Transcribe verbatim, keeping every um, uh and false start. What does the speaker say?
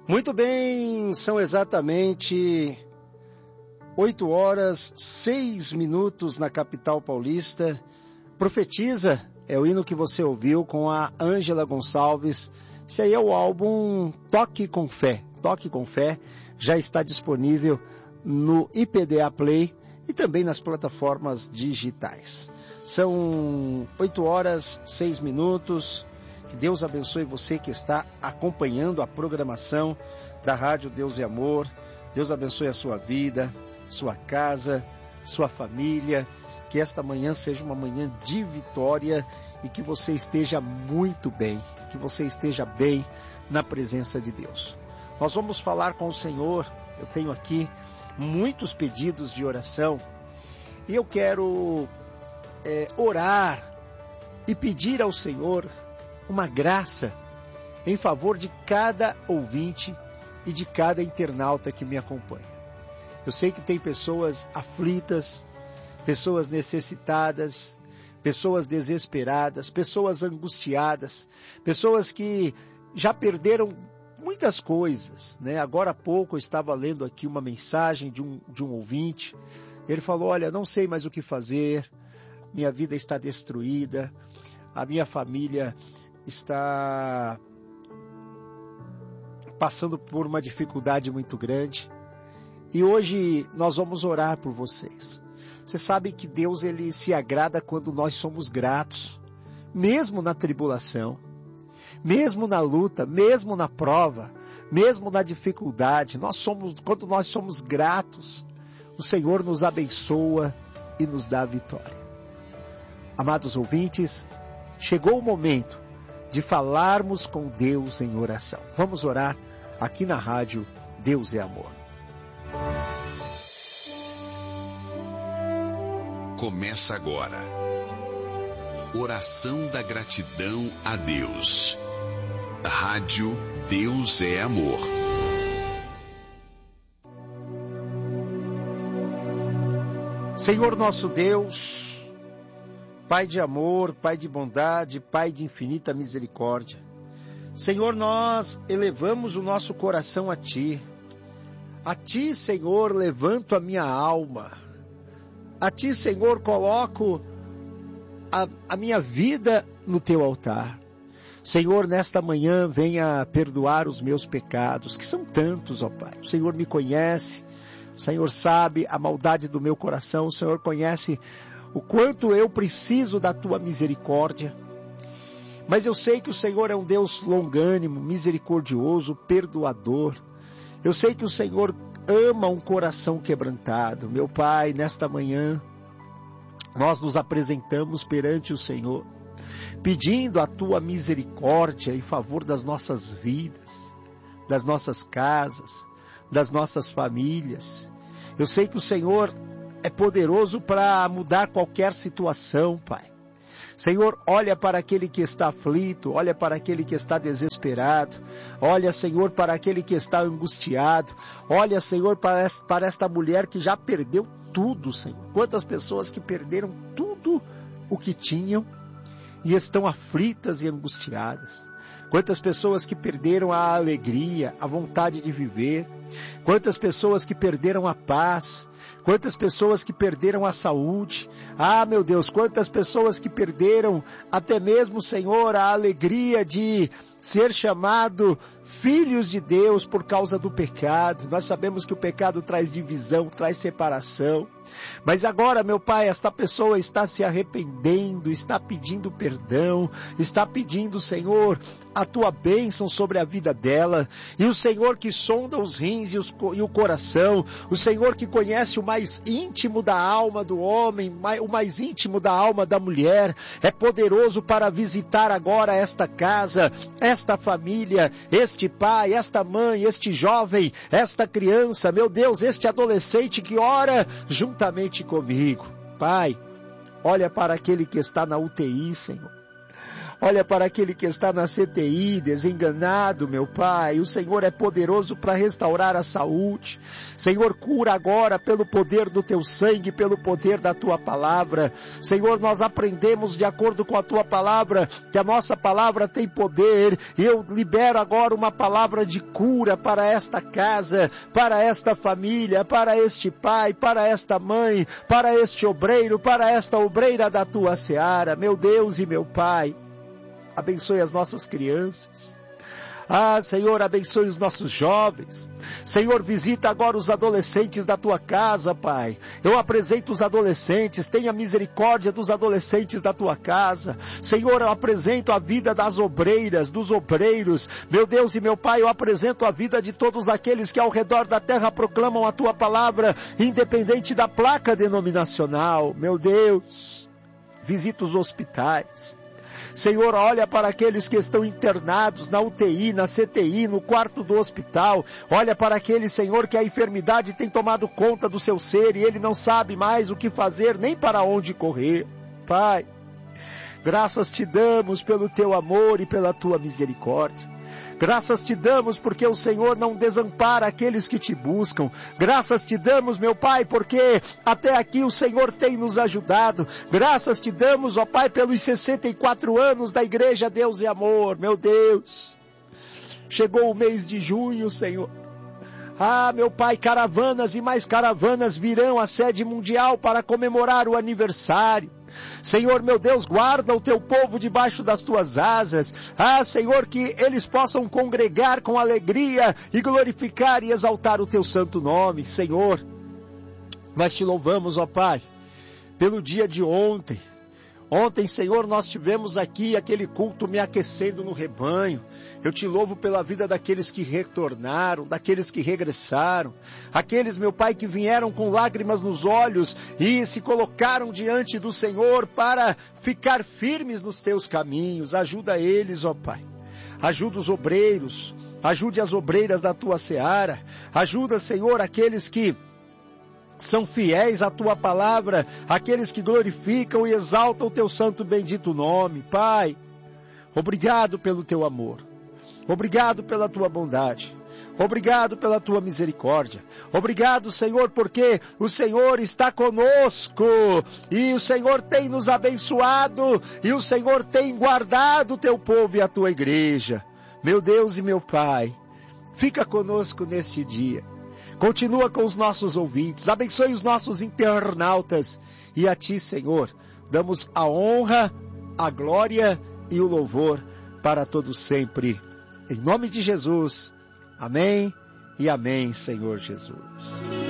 Muito bem, são exatamente oito horas, seis minutos na capital paulista. Profetiza é o hino que você ouviu com a Ângela Gonçalves. Esse aí é o álbum Toque com Fé. Toque com Fé já está disponível no I P D A Play e também nas plataformas digitais. São oito horas, seis minutos. Que Deus abençoe você que está acompanhando a programação da Rádio Deus e Amor. Deus abençoe a sua vida, sua casa, sua família. Que esta manhã seja uma manhã de vitória e que você esteja muito bem, que você esteja bem na presença de Deus. Nós vamos falar com o Senhor. Eu tenho aqui muitos pedidos de oração e eu quero é, orar e pedir ao Senhor uma graça em favor de cada ouvinte e de cada internauta que me acompanha. Eu sei que tem pessoas aflitas, pessoas necessitadas, pessoas desesperadas, pessoas angustiadas, pessoas que já perderam muitas coisas, né? Agora há pouco eu estava lendo aqui uma mensagem de um, de um ouvinte. Ele falou, olha, não sei mais o que fazer, minha vida está destruída, a minha família está passando por uma dificuldade muito grande. E hoje nós vamos orar por vocês. Você sabe que Deus ele se agrada quando nós somos gratos, mesmo na tribulação, mesmo na luta, mesmo na prova, mesmo na dificuldade. Nós somos, quando nós somos gratos, o Senhor nos abençoa e nos dá a vitória. Amados ouvintes, chegou o momento de falarmos com Deus em oração. Vamos orar aqui na rádio Deus é Amor. Começa agora. Oração da gratidão a Deus. Rádio Deus é Amor. Senhor nosso Deus, Pai de amor, Pai de bondade, Pai de infinita misericórdia. Senhor, nós elevamos o nosso coração a Ti. A Ti, Senhor, levanto a minha alma. A Ti, Senhor, coloco a, a minha vida no Teu altar. Senhor, nesta manhã, venha perdoar os meus pecados, que são tantos, ó Pai. O Senhor me conhece, o Senhor sabe a maldade do meu coração, o Senhor conhece o quanto eu preciso da Tua misericórdia. Mas eu sei que o Senhor é um Deus longânimo, misericordioso, perdoador. Eu sei que o Senhor ama um coração quebrantado. Meu Pai, nesta manhã, nós nos apresentamos perante o Senhor, pedindo a Tua misericórdia em favor das nossas vidas, das nossas casas, das nossas famílias. Eu sei que o Senhor é poderoso para mudar qualquer situação, Pai. Senhor, olha para aquele que está aflito, olha para aquele que está desesperado, olha, Senhor, para aquele que está angustiado, olha, Senhor, para, para esta mulher que já perdeu tudo, Senhor. Quantas pessoas que perderam tudo o que tinham e estão aflitas e angustiadas. Quantas pessoas que perderam a alegria, a vontade de viver. Quantas pessoas que perderam a paz. Quantas pessoas que perderam a saúde. Ah, meu Deus, quantas pessoas que perderam até mesmo, Senhor, a alegria de ser chamado filhos de Deus por causa do pecado. Nós sabemos que o pecado traz divisão, traz separação. Mas agora, meu Pai, esta pessoa está se arrependendo, está pedindo perdão, está pedindo, Senhor, a Tua bênção sobre a vida dela. E o Senhor que sonda os rins e, os, e o coração, o Senhor que conhece o mais íntimo da alma do homem, o mais íntimo da alma da mulher, é poderoso para visitar agora esta casa, esta família, este pai, esta mãe, este jovem, esta criança, meu Deus, este adolescente que ora juntamente comigo. Pai, olha para aquele que está na U T I, Senhor. Olha para aquele que está na C T I, desenganado, meu Pai. O Senhor é poderoso para restaurar a saúde. Senhor, cura agora pelo poder do teu sangue, pelo poder da tua palavra. Senhor, nós aprendemos de acordo com a tua palavra, que a nossa palavra tem poder. Eu libero agora uma palavra de cura para esta casa, para esta família, para este pai, para esta mãe, para este obreiro, para esta obreira da tua seara. Meu Deus e meu Pai, abençoe as nossas crianças. Ah, Senhor, abençoe os nossos jovens. Senhor, visita agora os adolescentes da tua casa, Pai. Eu apresento os adolescentes, tenha misericórdia dos adolescentes da tua casa. Senhor, eu apresento a vida das obreiras, dos obreiros. Meu Deus e meu Pai, eu apresento a vida de todos aqueles que ao redor da terra proclamam a tua palavra, independente da placa denominacional. Meu Deus, visita os hospitais. Senhor, olha para aqueles que estão internados na U T I, na C T I, no quarto do hospital. Olha para aquele, Senhor, que a enfermidade tem tomado conta do seu ser e ele não sabe mais o que fazer, nem para onde correr. Pai, graças te damos pelo teu amor e pela tua misericórdia. Graças te damos porque o Senhor não desampara aqueles que te buscam. Graças te damos, meu Pai, porque até aqui o Senhor tem nos ajudado. Graças te damos, ó Pai, pelos sessenta e quatro anos da Igreja Deus e Amor. Meu Deus, chegou o mês de junho, Senhor. Ah, meu Pai, caravanas e mais caravanas virão à sede mundial para comemorar o aniversário. Senhor, meu Deus, guarda o teu povo debaixo das tuas asas. Ah, Senhor, que eles possam congregar com alegria e glorificar e exaltar o teu santo nome. Senhor, nós te louvamos, ó Pai, pelo dia de ontem. Ontem, Senhor, nós tivemos aqui aquele culto me aquecendo no rebanho. Eu te louvo pela vida daqueles que retornaram, daqueles que regressaram. Aqueles, meu Pai, que vieram com lágrimas nos olhos e se colocaram diante do Senhor para ficar firmes nos teus caminhos. Ajuda eles, ó Pai. Ajuda os obreiros. Ajude as obreiras da tua seara. Ajuda, Senhor, aqueles que são fiéis à tua palavra, aqueles que glorificam e exaltam o teu santo e bendito nome. Pai, obrigado pelo teu amor, obrigado pela tua bondade, obrigado pela tua misericórdia, obrigado, Senhor, porque o Senhor está conosco, e o Senhor tem nos abençoado, e o Senhor tem guardado o teu povo e a tua igreja. Meu Deus e meu Pai, fica conosco neste dia. Continua com os nossos ouvintes, abençoe os nossos internautas, e a ti, Senhor, damos a honra, a glória e o louvor para todos sempre. Em nome de Jesus, amém e amém, Senhor Jesus.